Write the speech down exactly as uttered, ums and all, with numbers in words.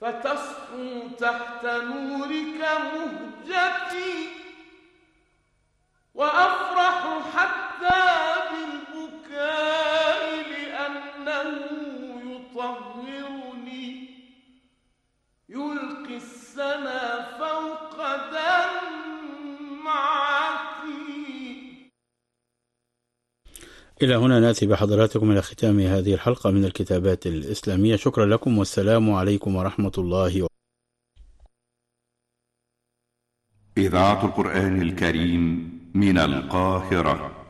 فتصحو تحت نورك مهجتي، وأفرح حتى بالبكاء لأنه يطهرني، يلقي السنا فوق دمعتي. إلى هنا نأتي بحضراتكم إلى ختام هذه الحلقة من الكتابات الإسلامية. شكرا لكم والسلام عليكم ورحمة الله وبركاته. إذاعة القرآن الكريم من القاهرة.